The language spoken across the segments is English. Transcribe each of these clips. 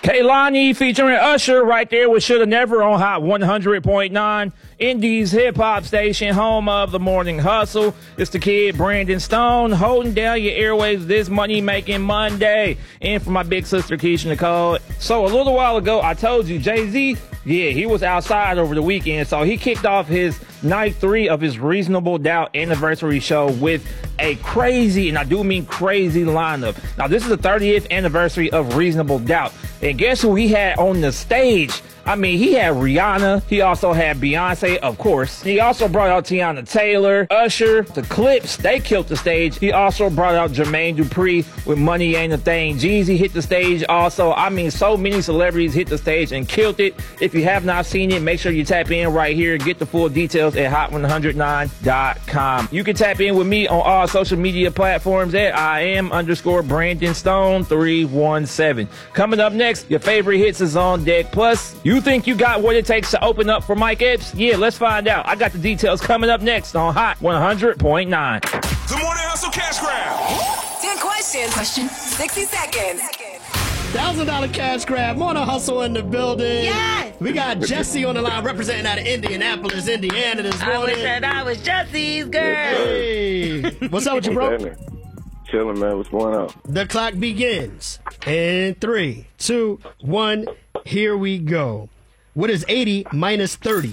Kehlani featuring Usher right there with Shoulda Never on Hot 100.9. Indies hip-hop station, home of the Morning Hustle. It's the kid, Brandon Stone, holding down your airwaves this money-making Monday. And for my big sister, Keisha Nicole. So a little while ago, I told you, Jay-Z, yeah, he was outside over the weekend. So he kicked off his night 3 of his Reasonable Doubt anniversary show with a crazy, and I do mean crazy, lineup. Now, this is the 30th anniversary of Reasonable Doubt. And guess who he had on the stage? I mean, he had Rihanna. He also had Beyonce, of course. He also brought out Tiana Taylor, Usher, the Clips. They killed the stage. He also brought out Jermaine Dupri with Money Ain't a Thing. Jeezy hit the stage also. I mean, so many celebrities hit the stage and killed it. If you have not seen it, make sure you tap in right here and get the full details at hot109.com. You can tap in with me on all social media platforms at @Brandon Stone 317. Coming up next, your favorite hits is on deck. Plus, you think you got what it takes to open up for Mike Epps? Yeah, let's find out. I got the details coming up next on Hot 100.9. The Morning Hustle Cash Grab. 10 questions. 60 seconds. $1,000 cash grab. Morning Hustle in the building. Yes. We got Jesse on the line representing out of Indianapolis, Indiana this I morning. wish that I was Jesse's girl. Hey. What's up with you, bro? Chilling, man. What's going on? The clock begins. In 3, 2, 1, here we go. What is 80 minus 30?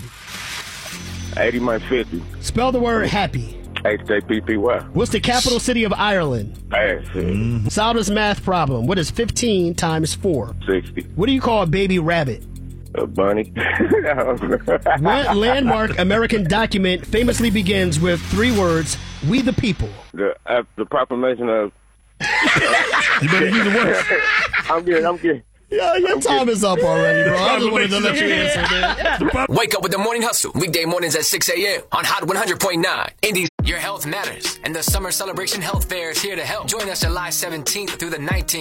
80 minus 50. Spell the word happy. HJPPY. What's the capital city of Ireland? Souders math problem. What is 15 times 4? 60. What do you call a baby rabbit? A bunny. What landmark American document famously begins with 3 words, we the people? The proclamation of... You better use the words. I'm good. Yeah, your time is up already, bro. I just wanted to let you answer, man. Wake up with the Morning Hustle. Weekday mornings at 6 a.m. on Hot 100.9. Indies, your health matters. And the Summer Celebration Health Fair is here to help. Join us July 17th through the 19th.